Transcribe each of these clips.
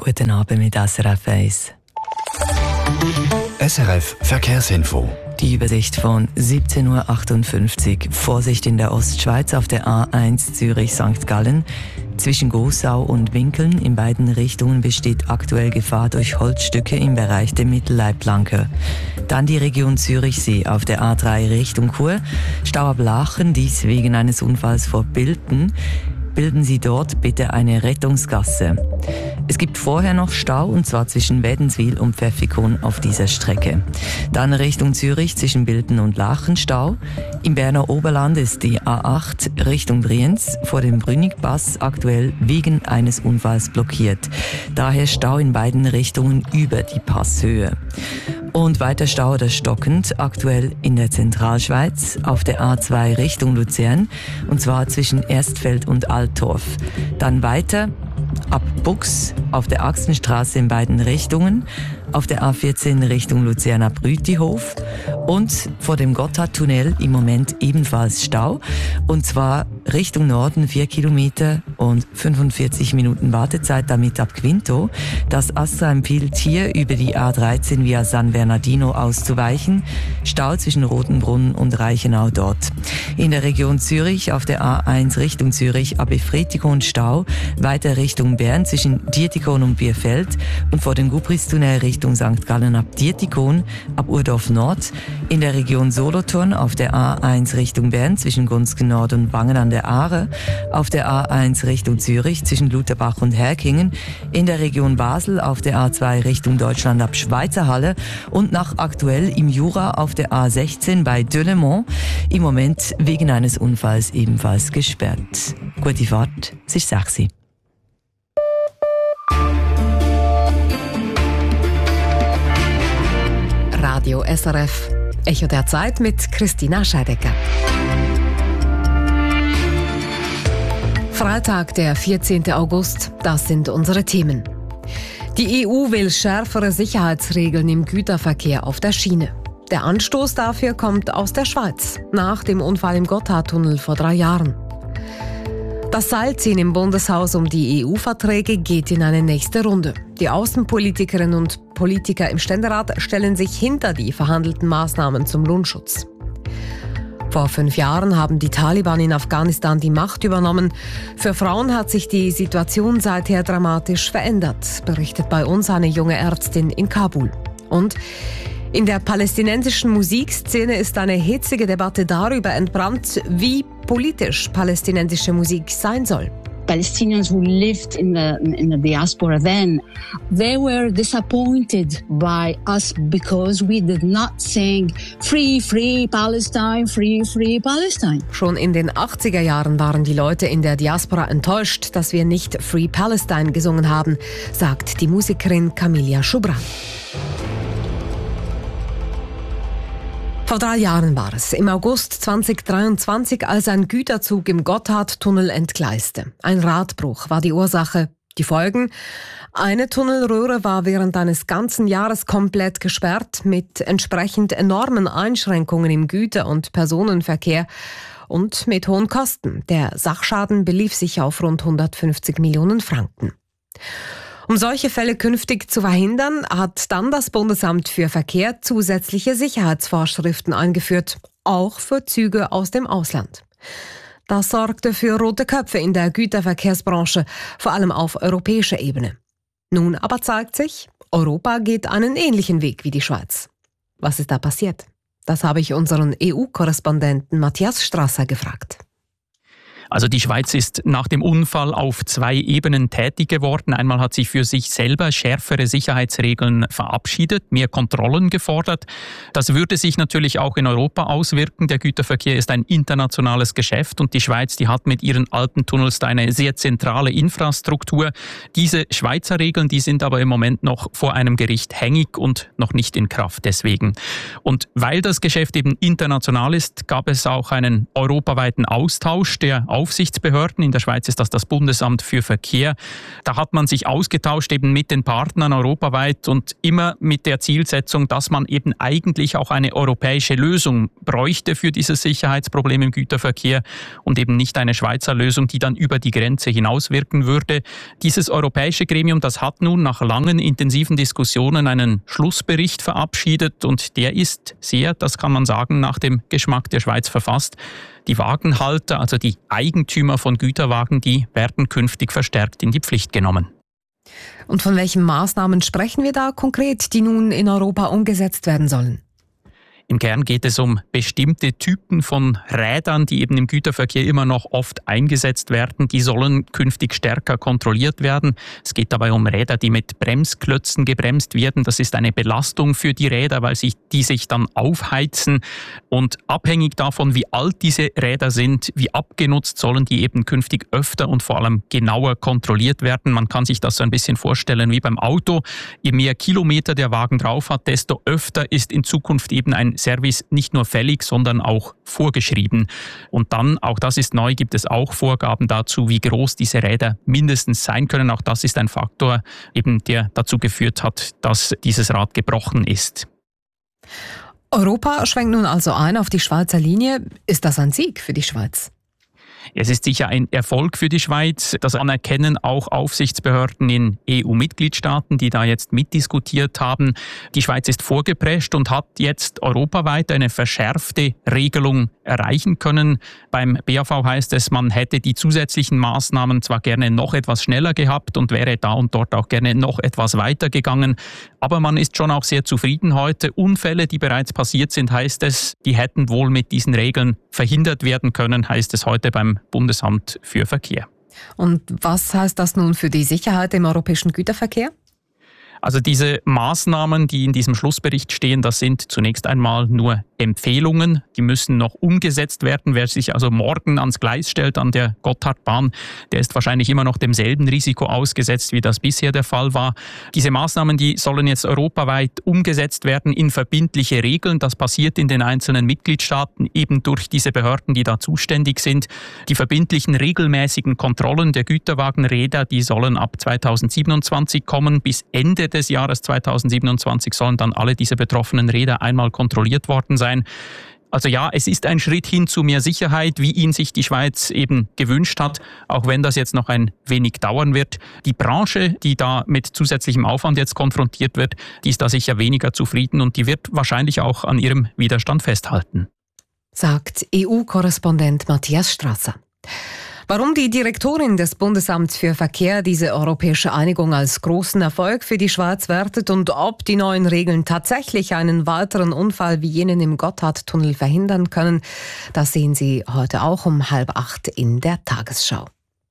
Guten Abend mit SRF 1. SRF Verkehrsinfo. Die Übersicht von 17.58 Uhr. Vorsicht in der Ostschweiz auf der A1 Zürich-St. Gallen. Zwischen Gossau und Winkeln in beiden Richtungen besteht aktuell Gefahr durch Holzstücke im Bereich der Mittelleitplanke. Dann die Region Zürichsee auf der A3 Richtung Chur. Stau ab Lachen, dies wegen eines Unfalls vor Bilten. Bilden Sie dort bitte eine Rettungsgasse. Es gibt vorher noch Stau, und zwar zwischen Wädenswil und Pfäffikon auf dieser Strecke. Dann Richtung Zürich zwischen Bilten und Lachen Stau. Im Berner Oberland ist die A8 Richtung Brienz vor dem Brünnigpass aktuell wegen eines Unfalls blockiert. Daher Stau in beiden Richtungen über die Passhöhe. Und weiter Stau oder stockend, aktuell in der Zentralschweiz, auf der A2 Richtung Luzern, und zwar zwischen Erstfeld und Altdorf. Dann weiter ab Bux auf der Axenstraße in beiden Richtungen, auf der A14 Richtung Luzerner Brütihof und vor dem Gotthardtunnel im Moment ebenfalls Stau, und zwar Richtung Norden 4 Kilometer und 45 Minuten Wartezeit damit ab Quinto. Das Astra empfiehlt hier über die A13 via San Bernardino auszuweichen. Stau zwischen Rotenbrunn und Reichenau dort. In der Region Zürich auf der A1 Richtung Zürich ab Efretikon Stau, weiter Richtung Bern zwischen Dietikon und Bierfeld und vor dem Gubristunnel Richtung St. Gallen ab Dietikon, ab Urdorf Nord. In der Region Solothurn auf der A1 Richtung Bern zwischen Gunzgen Nord und Wangen an der Aare, auf der A1 Richtung Zürich zwischen Lutherbach und Herkingen, in der Region Basel auf der A2 Richtung Deutschland ab Schweizerhalle und nach aktuell im Jura auf der A16 bei Delemont, im Moment wegen eines Unfalls ebenfalls gesperrt. Gute Fahrt, es ist 6 Uhr. Radio SRF, Echo der Zeit mit Christina Scheidecker. Freitag, der 14. August, das sind unsere Themen. Die EU will schärfere Sicherheitsregeln im Güterverkehr auf der Schiene. Der Anstoß dafür kommt aus der Schweiz, nach dem Unfall im Gotthardtunnel vor 3 Jahren. Das Seilziehen im Bundeshaus um die EU-Verträge geht in eine nächste Runde. Die Außenpolitikerinnen und Politiker im Ständerat stellen sich hinter die verhandelten Maßnahmen zum Lohnschutz. Vor 5 Jahren haben die Taliban in Afghanistan die Macht übernommen. Für Frauen hat sich die Situation seither dramatisch verändert, berichtet bei uns eine junge Ärztin in Kabul. Und in der palästinensischen Musikszene ist eine hitzige Debatte darüber entbrannt, wie politisch palästinensische Musik sein soll. Palestinians who lived in the diaspora then, they were disappointed by us because we did not sing Free, Free Palestine, Free, Free Palestine. Schon in den 80er Jahren waren die Leute in der Diaspora enttäuscht, dass wir nicht Free Palestine gesungen haben, sagt die Musikerin Camilla Schubran. Vor 3 Jahren war es, im August 2023, als ein Güterzug im Gotthardtunnel entgleiste. Ein Radbruch war die Ursache. Die Folgen? Eine Tunnelröhre war während eines ganzen Jahres komplett gesperrt, mit entsprechend enormen Einschränkungen im Güter- und Personenverkehr und mit hohen Kosten. Der Sachschaden belief sich auf rund 150 Millionen Franken. Um solche Fälle künftig zu verhindern, hat dann das Bundesamt für Verkehr zusätzliche Sicherheitsvorschriften eingeführt, auch für Züge aus dem Ausland. Das sorgte für rote Köpfe in der Güterverkehrsbranche, vor allem auf europäischer Ebene. Nun aber zeigt sich, Europa geht einen ähnlichen Weg wie die Schweiz. Was ist da passiert? Das habe ich unseren EU-Korrespondenten Matthias Strasser gefragt. Also die Schweiz ist nach dem Unfall auf 2 Ebenen tätig geworden. Einmal hat sie für sich selber schärfere Sicherheitsregeln verabschiedet, mehr Kontrollen gefordert. Das würde sich natürlich auch in Europa auswirken. Der Güterverkehr ist ein internationales Geschäft und die Schweiz, die hat mit ihren alten Tunnels da eine sehr zentrale Infrastruktur. Diese Schweizer Regeln, die sind aber im Moment noch vor einem Gericht hängig und noch nicht in Kraft deswegen. Und weil das Geschäft eben international ist, gab es auch einen europaweiten Austausch, der Aufsichtsbehörden. In der Schweiz ist das Bundesamt für Verkehr. Da hat man sich ausgetauscht eben mit den Partnern europaweit und immer mit der Zielsetzung, dass man eben eigentlich auch eine europäische Lösung bräuchte für dieses Sicherheitsproblem im Güterverkehr und eben nicht eine Schweizer Lösung, die dann über die Grenze hinauswirken würde. Dieses europäische Gremium, das hat nun nach langen, intensiven Diskussionen einen Schlussbericht verabschiedet und der ist sehr, das kann man sagen, nach dem Geschmack der Schweiz verfasst. Die Wagenhalter, also die Eigentümer von Güterwagen, die werden künftig verstärkt in die Pflicht genommen. Und von welchen Maßnahmen sprechen wir da konkret, die nun in Europa umgesetzt werden sollen? Im Kern geht es um bestimmte Typen von Rädern, die eben im Güterverkehr immer noch oft eingesetzt werden. Die sollen künftig stärker kontrolliert werden. Es geht dabei um Räder, die mit Bremsklötzen gebremst werden. Das ist eine Belastung für die Räder, weil die sich dann aufheizen. Und abhängig davon, wie alt diese Räder sind, wie abgenutzt, sollen die eben künftig öfter und vor allem genauer kontrolliert werden. Man kann sich das so ein bisschen vorstellen wie beim Auto. Je mehr Kilometer der Wagen drauf hat, desto öfter ist in Zukunft eben ein Service nicht nur fällig, sondern auch vorgeschrieben. Und dann, auch das ist neu, gibt es auch Vorgaben dazu, wie groß diese Räder mindestens sein können. Auch das ist ein Faktor, eben, der dazu geführt hat, dass dieses Rad gebrochen ist. Europa schwenkt nun also ein auf die Schweizer Linie. Ist das ein Sieg für die Schweiz? Es ist sicher ein Erfolg für die Schweiz. Das anerkennen auch Aufsichtsbehörden in EU-Mitgliedstaaten, die da jetzt mitdiskutiert haben. Die Schweiz ist vorgeprescht und hat jetzt europaweit eine verschärfte Regelung erreichen können. Beim BAV heißt es, man hätte die zusätzlichen Maßnahmen zwar gerne noch etwas schneller gehabt und wäre da und dort auch gerne noch etwas weiter gegangen. Aber man ist schon auch sehr zufrieden heute. Unfälle, die bereits passiert sind, heißt es, die hätten wohl mit diesen Regeln verhindert werden können, heißt es heute beim Bundesamt für Verkehr. Und was heißt das nun für die Sicherheit im europäischen Güterverkehr? Also diese Maßnahmen, die in diesem Schlussbericht stehen, das sind zunächst einmal nur Empfehlungen. Die müssen noch umgesetzt werden. Wer sich also morgen ans Gleis stellt an der Gotthardbahn, der ist wahrscheinlich immer noch demselben Risiko ausgesetzt, wie das bisher der Fall war. Diese Maßnahmen, die sollen jetzt europaweit umgesetzt werden in verbindliche Regeln. Das passiert in den einzelnen Mitgliedstaaten eben durch diese Behörden, die da zuständig sind. Die verbindlichen regelmäßigen Kontrollen der Güterwagenräder, die sollen ab 2027 kommen. Bis Ende des Jahres 2027 sollen dann alle diese betroffenen Räder einmal kontrolliert worden sein. Also ja, es ist ein Schritt hin zu mehr Sicherheit, wie ihn sich die Schweiz eben gewünscht hat, auch wenn das jetzt noch ein wenig dauern wird. Die Branche, die da mit zusätzlichem Aufwand jetzt konfrontiert wird, die ist da sicher weniger zufrieden und die wird wahrscheinlich auch an ihrem Widerstand festhalten. Sagt EU-Korrespondent Matthias Strasser. Warum die Direktorin des Bundesamts für Verkehr diese europäische Einigung als großen Erfolg für die Schweiz wertet und ob die neuen Regeln tatsächlich einen weiteren Unfall wie jenen im Gotthardtunnel verhindern können, das sehen Sie heute auch um 7:30 in der Tagesschau.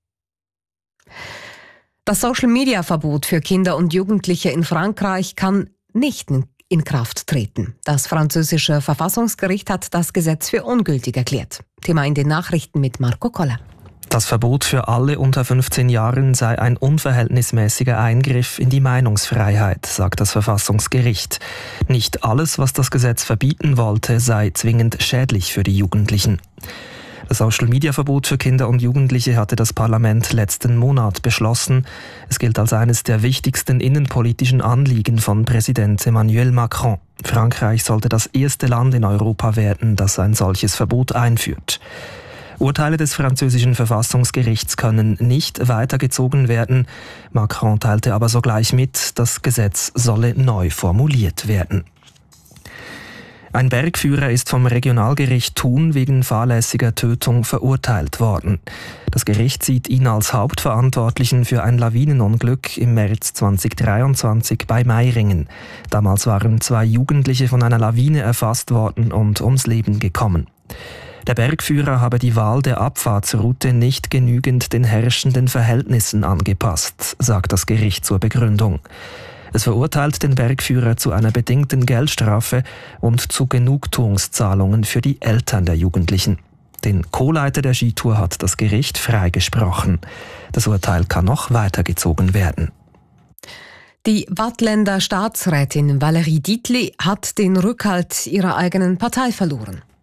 Das Social-Media-Verbot für Kinder und Jugendliche in Frankreich kann nicht in Kraft treten. Das französische Verfassungsgericht hat das Gesetz für ungültig erklärt. Thema in den Nachrichten mit Marco Koller. Das Verbot für alle unter 15 Jahren sei ein unverhältnismäßiger Eingriff in die Meinungsfreiheit, sagt das Verfassungsgericht. Nicht alles, was das Gesetz verbieten wollte, sei zwingend schädlich für die Jugendlichen. Das Social-Media-Verbot für Kinder und Jugendliche hatte das Parlament letzten Monat beschlossen. Es gilt als eines der wichtigsten innenpolitischen Anliegen von Präsident Emmanuel Macron. Frankreich sollte das erste Land in Europa werden, das ein solches Verbot einführt. Urteile des französischen Verfassungsgerichts können nicht weitergezogen werden. Macron teilte aber sogleich mit, das Gesetz solle neu formuliert werden. Ein Bergführer ist vom Regionalgericht Thun wegen fahrlässiger Tötung verurteilt worden. Das Gericht sieht ihn als Hauptverantwortlichen für ein Lawinenunglück im März 2023 bei Meiringen. Damals waren 2 Jugendliche von einer Lawine erfasst worden und ums Leben gekommen. Der Bergführer habe die Wahl der Abfahrtsroute nicht genügend den herrschenden Verhältnissen angepasst, sagt das Gericht zur Begründung. Es verurteilt den Bergführer zu einer bedingten Geldstrafe und zu Genugtuungszahlungen für die Eltern der Jugendlichen. Den Co-Leiter der Skitour hat das Gericht freigesprochen. Das Urteil kann noch weitergezogen werden. Die Waadtländer Staatsrätin Valérie Dietli hat den Rückhalt ihrer eigenen Partei verloren.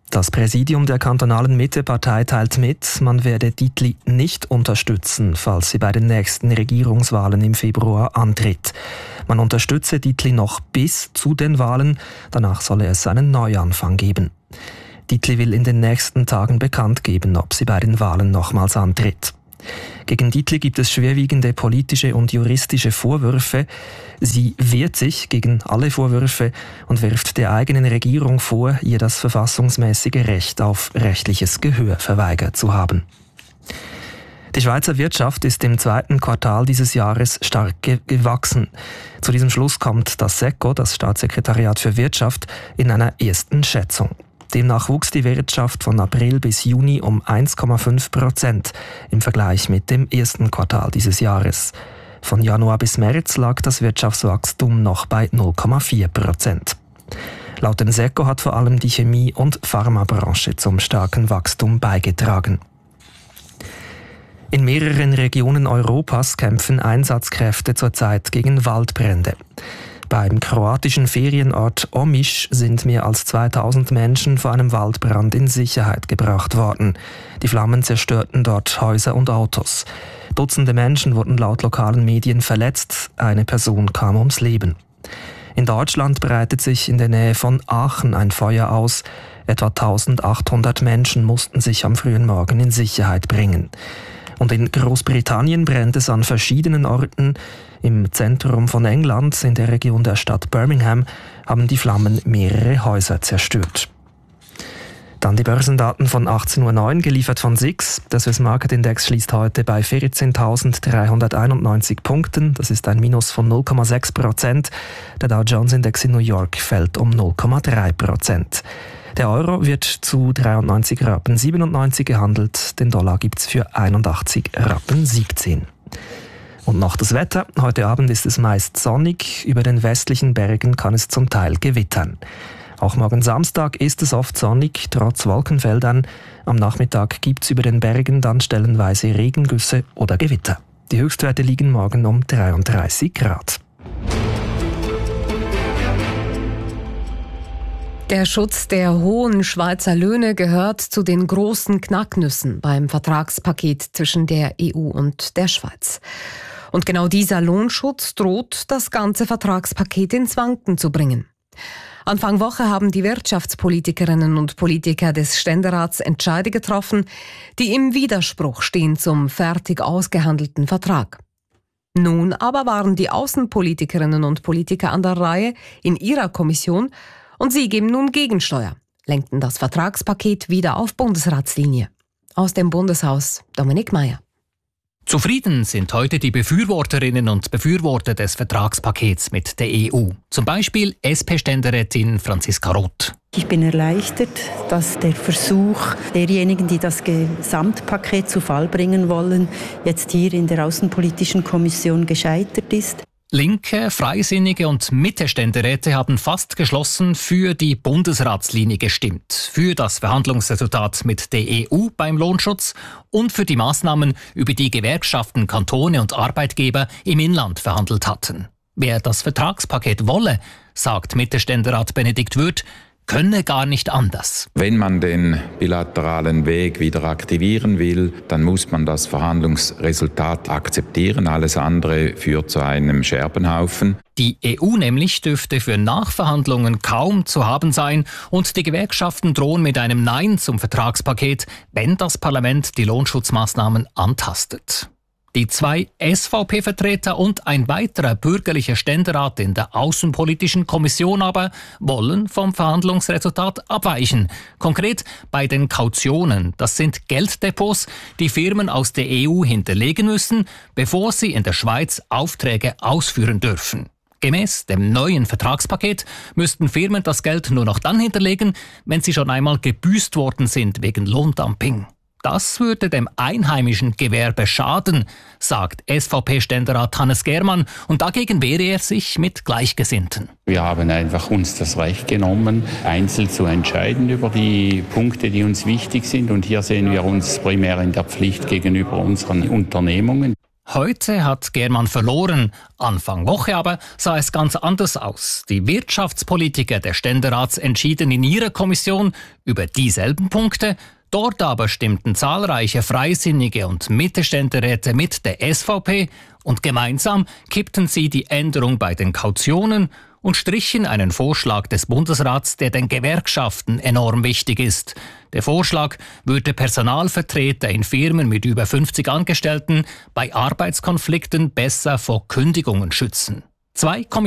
Das Präsidium der kantonalen Mittepartei teilt mit, man werde Dietli nicht unterstützen, falls sie bei den nächsten Regierungswahlen im Februar antritt. Man unterstütze Dietli noch bis zu den Wahlen, danach solle es einen Neuanfang geben. Dietli will in den nächsten Tagen bekannt geben, ob sie bei den Wahlen nochmals antritt. Gegen Dietli gibt es schwerwiegende politische und juristische Vorwürfe. Sie wehrt sich gegen alle Vorwürfe und wirft der eigenen Regierung vor, ihr das verfassungsmäßige Recht auf rechtliches Gehör verweigert zu haben. Die Schweizer Wirtschaft ist im zweiten Quartal dieses Jahres stark gewachsen. Zu diesem Schluss kommt das SECO, das Staatssekretariat für Wirtschaft, in einer ersten Schätzung. Demnach wuchs die Wirtschaft von April bis Juni um 1,5% im Vergleich mit dem ersten Quartal dieses Jahres. Von Januar bis März lag das Wirtschaftswachstum noch bei 0,4%. Laut dem SECO hat vor allem die Chemie- und Pharmabranche zum starken Wachstum beigetragen. In mehreren Regionen Europas kämpfen Einsatzkräfte zurzeit gegen Waldbrände. Beim kroatischen Ferienort Omiš sind mehr als 2000 Menschen vor einem Waldbrand in Sicherheit gebracht worden. Die Flammen zerstörten dort Häuser und Autos. Dutzende Menschen wurden laut lokalen Medien verletzt, eine Person kam ums Leben. In Deutschland breitet sich in der Nähe von Aachen ein Feuer aus. Etwa 1800 Menschen mussten sich am frühen Morgen in Sicherheit bringen. Und in Großbritannien brennt es an verschiedenen Orten. Im Zentrum von England, in der Region der Stadt Birmingham, haben die Flammen mehrere Häuser zerstört. Dann die Börsendaten von 18.09 Uhr, geliefert von SIX. Der Swiss Market Index schließt heute bei 14.391 Punkten. Das ist ein Minus von 0,6%. Der Dow Jones Index in New York fällt um 0,3%. Der Euro wird zu 93,97 Rappen gehandelt. Den Dollar gibt's für 81,17 Rappen. Und noch das Wetter. Heute Abend ist es meist sonnig. Über den westlichen Bergen kann es zum Teil gewittern. Auch morgen Samstag ist es oft sonnig, trotz Wolkenfeldern. Am Nachmittag gibt's über den Bergen dann stellenweise Regengüsse oder Gewitter. Die Höchstwerte liegen morgen um 33 Grad. Der Schutz der hohen Schweizer Löhne gehört zu den großen Knacknüssen beim Vertragspaket zwischen der EU und der Schweiz. Und genau dieser Lohnschutz droht, das ganze Vertragspaket ins Wanken zu bringen. Anfang Woche haben die Wirtschaftspolitikerinnen und Politiker des Ständerats Entscheide getroffen, die im Widerspruch stehen zum fertig ausgehandelten Vertrag. Nun aber waren die Außenpolitikerinnen und Politiker an der Reihe in ihrer Kommission und sie geben nun Gegensteuer, lenkten das Vertragspaket wieder auf Bundesratslinie. Aus dem Bundeshaus Dominik Mayer. Zufrieden sind heute die Befürworterinnen und Befürworter des Vertragspakets mit der EU. Zum Beispiel SP-Ständerätin Franziska Roth. Ich bin erleichtert, dass der Versuch derjenigen, die das Gesamtpaket zu Fall bringen wollen, jetzt hier in der Außenpolitischen Kommission gescheitert ist. Linke, Freisinnige und Mitte-Ständeräte haben fast geschlossen für die Bundesratslinie gestimmt, für das Verhandlungsresultat mit der EU beim Lohnschutz und für die Maßnahmen, über die Gewerkschaften, Kantone und Arbeitgeber im Inland verhandelt hatten. Wer das Vertragspaket wolle, sagt Mitte-Ständerat Benedikt Würth, könne gar nicht anders. Wenn man den bilateralen Weg wieder aktivieren will, dann muss man das Verhandlungsresultat akzeptieren. Alles andere führt zu einem Scherbenhaufen. Die EU nämlich dürfte für Nachverhandlungen kaum zu haben sein und die Gewerkschaften drohen mit einem Nein zum Vertragspaket, wenn das Parlament die Lohnschutzmaßnahmen antastet. Die 2 SVP-Vertreter und ein weiterer bürgerlicher Ständerat in der Außenpolitischen Kommission aber wollen vom Verhandlungsresultat abweichen. Konkret bei den Kautionen. Das sind Gelddepots, die Firmen aus der EU hinterlegen müssen, bevor sie in der Schweiz Aufträge ausführen dürfen. Gemäß dem neuen Vertragspaket müssten Firmen das Geld nur noch dann hinterlegen, wenn sie schon einmal gebüßt worden sind wegen Lohndumping. Das würde dem einheimischen Gewerbe schaden, sagt SVP-Ständerat Hannes Germann, und dagegen wehre er sich mit Gleichgesinnten. Wir haben einfach uns das Recht genommen, einzeln zu entscheiden über die Punkte, die uns wichtig sind, und hier sehen wir uns primär in der Pflicht gegenüber unseren Unternehmungen. Heute hat Germann verloren. Anfang Woche aber sah es ganz anders aus. Die Wirtschaftspolitiker der Ständerats entschieden in ihrer Kommission über dieselben Punkte. Dort aber stimmten zahlreiche Freisinnige und Mitte-Ständeräte mit der SVP und gemeinsam kippten sie die Änderung bei den Kautionen und strichen einen Vorschlag des Bundesrats, der den Gewerkschaften enorm wichtig ist. Der Vorschlag würde Personalvertreter in Firmen mit über 50 Angestellten bei Arbeitskonflikten besser vor Kündigungen schützen. 2